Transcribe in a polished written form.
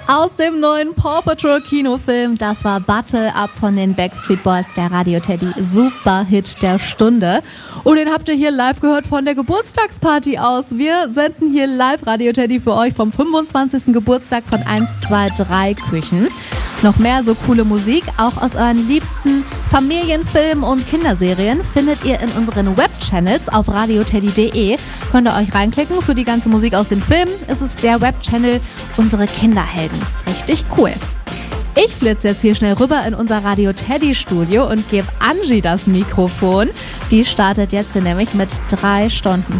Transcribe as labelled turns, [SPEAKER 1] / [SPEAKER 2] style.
[SPEAKER 1] Aus dem neuen Paw Patrol Kinofilm, das war Battle Up von den Backstreet Boys, der Radio Teddy Superhit der Stunde. Und den habt ihr hier live gehört von der Geburtstagsparty aus. Wir senden hier live Radio Teddy für euch vom 25. Geburtstag von 123 Küchen. Noch mehr so coole Musik, auch aus euren liebsten Familienfilmen und Kinderserien, findet ihr in unseren Webchannels auf radioteddy.de. Könnt ihr euch reinklicken. Für die ganze Musik aus den Filmen ist es der Webchannel Unsere Kinderhelden. Richtig cool. Ich flitze jetzt hier schnell rüber in unser Radio Teddy Studio und gebe Angie das Mikrofon. Die startet jetzt hier nämlich mit 3 Stunden